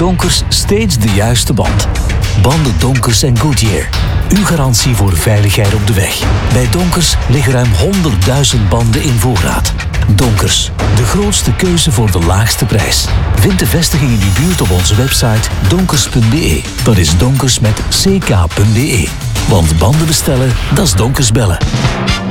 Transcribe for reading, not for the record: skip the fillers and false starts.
Donkers steeds de juiste band. Banden Donkers en Goodyear. Uw garantie voor veiligheid op de weg. Bij Donkers liggen ruim 100.000 banden in voorraad. Donkers, de grootste keuze voor de laagste prijs. Vind de vestiging in uw buurt op onze website donkers.be. Dat is donkers met ck.be. Want banden bestellen, dat is Donkers bellen.